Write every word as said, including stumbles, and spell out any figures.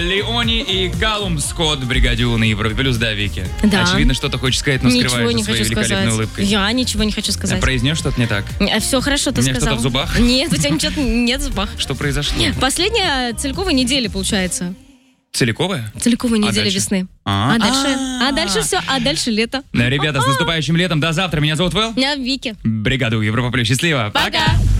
Леони и Калум Скотт в бригаде У на Европе плюс, да, Вики? Да. Очевидно, что-то хочешь сказать, но скрываешь Ничего не за своей хочу великолепной сказать. улыбкой. Я ничего не хочу сказать. Произнес что-то не так? Все хорошо, ты У меня сказал. что-то в зубах? Нет, у тебя ничего нет в зубах. Что произошло? Последняя целиковая неделя, получается. Целиковая? Целиковая А неделя дальше? весны. А, А дальше? А. А дальше все, а дальше лето. Да, ребята, с наступающим летом. До завтра. Меня зовут Вэл. Я Вики. Бригаду Европа плюс. Счастливо. Пока.